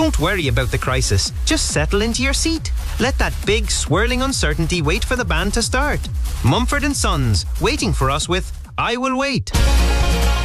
Don't worry about the crisis. Just settle into your seat. Let that big, swirling uncertainty wait for the band to start. Mumford & Sons, waiting for us with I Will Wait.